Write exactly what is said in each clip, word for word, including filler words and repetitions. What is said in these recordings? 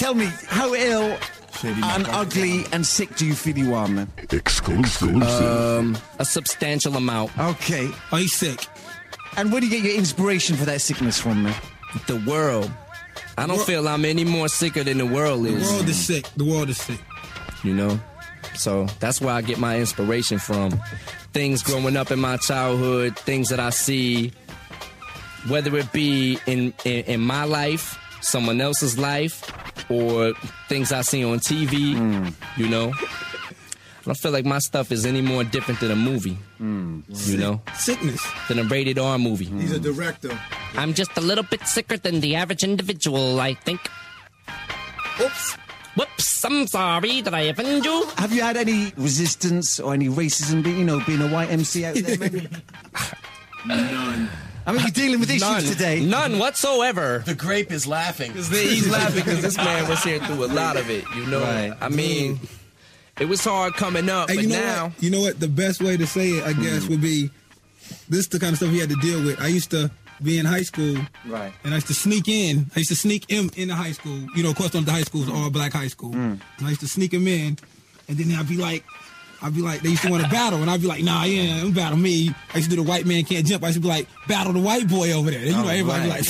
tell me, how ill and ugly and sick do you feel you are, man? Exclusive. Um, a substantial amount. Okay. Oh, he's sick. And where do you get your inspiration for that sickness from, man? The world. I don't Wor- feel I'm any more sicker than the world The is. world is sick. The world is sick. You know? So that's where I get my inspiration from. Things growing up in my childhood, things that I see, whether it be in, in, in my life, someone else's life, or things I see on T V, mm. you know? I don't feel like my stuff is any more different than a movie, mm. you know? Sickness. Than a rated R movie. Mm. He's a director. I'm just a little bit sicker than the average individual, I think. Oops. Whoops, I'm sorry. Did I offend you? Have you had any resistance or any racism, you know, being a white M C out there, maybe? None. I mean, you're dealing with issues None. today. None whatsoever. The grape is laughing. He's laughing because this man was here through a lot of it, you know? Right. I mean, it was hard coming up, Hey, but you know now... What? You know what? The best way to say it, I guess, mm. would be, this is the kind of stuff he had to deal with. I used to be in high school, right? And I used to sneak in. I used to sneak him in the high school. You know, of course, the high school is all black high school. Mm. And I used to sneak him in, and then I'd be like, I'd be like, they used to want to battle, and I'd be like, nah, yeah, don't battle me. I used to do the white man can't jump. I used to be like, battle the white boy over there. And, you know, oh, everybody right. be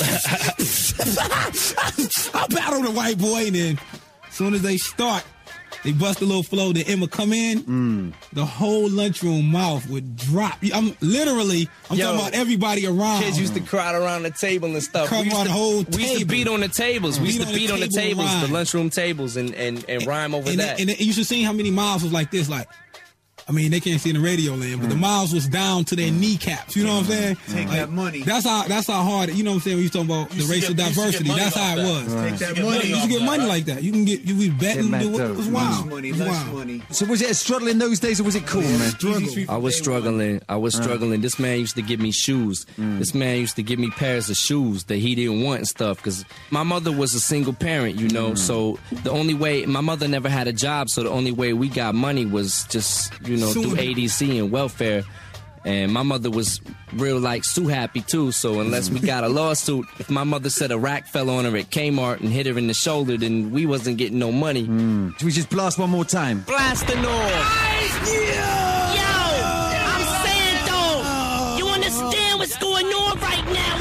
like, I'll battle the white boy. And then as soon as they start, they bust a little flow, then Emma come in, mm. the whole lunchroom mouth would drop. I'm literally, I'm Yo, talking about everybody around. Kids used to crowd around the table and stuff. Come we used on to, the whole we used to table. beat on the tables. We Beat used to on the beat on the table tables, and the rhyme. lunchroom tables, and, and, and rhyme over and, that. And, and you should see how many miles was like this, like, I mean, they can't see in the radio land, but mm. the miles was down to their kneecaps. You know what I'm saying? Take like, that money. That's how that's how hard. You know what I'm saying? When you talking about You the racial get, diversity, that's how it that. was. Right. Take that money. You should get money like that. You can get you be betting. Get Do it. It was wild. Less money, It was less wild. money. So was it a struggle in those days, or was it cool, man? Struggle. I was struggling. I was struggling. This man used to give me shoes. Mm. This man used to give me pairs of shoes that he didn't want and stuff. Because my mother was a single parent, you know. Mm. So the only way, my mother never had a job. So the only way we got money was just, you know, Soon. through A D C and welfare. And my mother was real, like, Sue happy, too. So unless we got a lawsuit, if my mother said a rack fell on her at Kmart and hit her in the shoulder, then we wasn't getting no money. Mm. Should we just blast one more time? Blasting off! Yo, I'm saying though, you understand what's going on right now,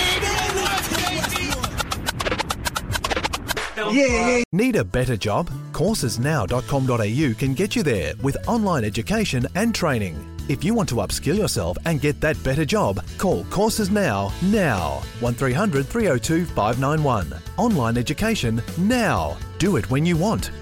London? Yeah, yeah. Need a better job? courses now dot com dot a u can get you there with online education and training. If you want to upskill yourself and get that better job, call Courses Now, now. one three hundred three oh two five nine one. Online education, now. Do it when you want.